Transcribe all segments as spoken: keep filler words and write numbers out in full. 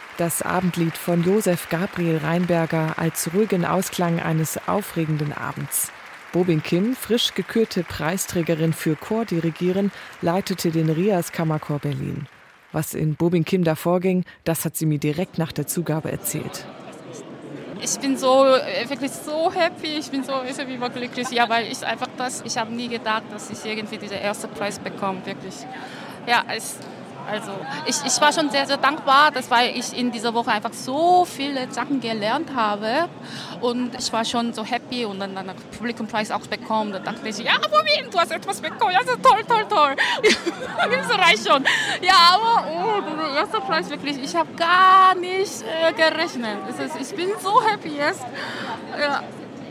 Das Abendlied von Josef Gabriel Rheinberger als ruhigen Ausklang eines aufregenden Abends. Bobin Kim, frisch gekürte Preisträgerin für Chordirigieren, leitete den Rias Kammerchor Berlin. Was in Bobin Kim da vorging, das hat sie mir direkt nach der Zugabe erzählt. Ich bin so wirklich so happy, ich bin so irgendwie glücklich, ja, weil ich einfach das, ich habe nie gedacht, dass ich irgendwie diesen ersten Preis bekomme, wirklich. Ja, es, also ich, ich war schon sehr, sehr dankbar, dass, weil ich in dieser Woche einfach so viele Sachen gelernt habe und ich war schon so happy und dann, dann den Publikumpreis auch bekommen. Da dachte ich, ja, Bobin, du hast etwas bekommen, ja, so toll, toll, toll. Das reicht schon. Ja, aber oh, der erste Preis wirklich, ich habe gar nicht äh, gerechnet. Das ist, ich bin so happy jetzt. Ja.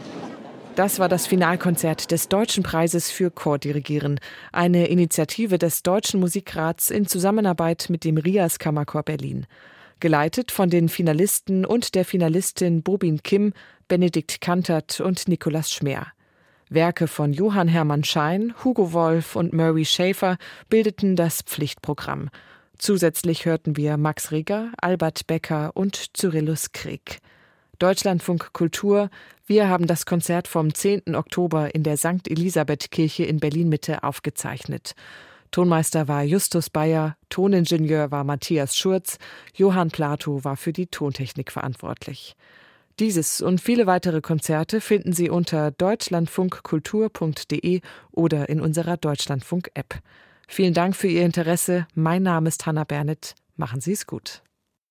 Das war das Finalkonzert des Deutschen Preises für Chordirigieren, eine Initiative des Deutschen Musikrats in Zusammenarbeit mit dem Rias Kammerchor Berlin. Geleitet von den Finalisten und der Finalistin Bobin Kim, Benedikt Kantert und Nikolaus Schmeer. Werke von Johann Hermann Schein, Hugo Wolf und Murray Schafer bildeten das Pflichtprogramm. Zusätzlich hörten wir Max Reger, Albert Becker und Cyrillus Krieg. Deutschlandfunk Kultur, wir haben das Konzert vom zehnten Oktober in der Sankt Elisabeth-Kirche in Berlin-Mitte aufgezeichnet. Tonmeister war Justus Bayer, Toningenieur war Matthias Schurz, Johann Plato war für die Tontechnik verantwortlich. Dieses und viele weitere Konzerte finden Sie unter deutschlandfunkkultur punkt de oder in unserer Deutschlandfunk-App. Vielen Dank für Ihr Interesse. Mein Name ist Hannah Bernet. Machen Sie es gut.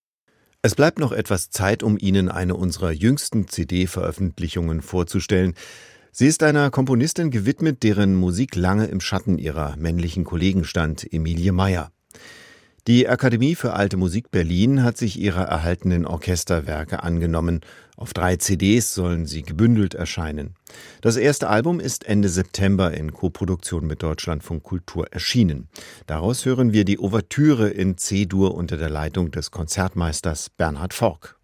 Es bleibt noch etwas Zeit, um Ihnen eine unserer jüngsten C D-Veröffentlichungen vorzustellen. Sie ist einer Komponistin gewidmet, deren Musik lange im Schatten ihrer männlichen Kollegen stand, Emilie Meyer. Die Akademie für Alte Musik Berlin hat sich ihrer erhaltenen Orchesterwerke angenommen. Auf drei C Ds sollen sie gebündelt erscheinen. Das erste Album ist Ende September in Koproduktion mit Deutschlandfunk Kultur erschienen. Daraus hören wir die Ouvertüre in C-Dur unter der Leitung des Konzertmeisters Bernhard Forck.